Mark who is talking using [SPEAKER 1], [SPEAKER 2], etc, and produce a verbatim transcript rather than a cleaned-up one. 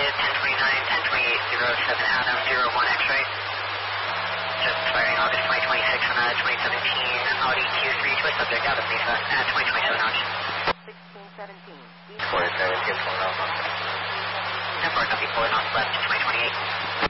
[SPEAKER 1] Juliet, ten twenty-nine, ten twenty-eight, zero seven Adam, zero one X-ray. Just firing August twenty twenty-six on a twenty seventeen Audi Q three to a subject out of Mesa at twenty twenty-seven notch.
[SPEAKER 2] sixteen seventeen.
[SPEAKER 3] four seventeen, four knots.
[SPEAKER 1] ten four, copy four knots left, twenty twenty-eight.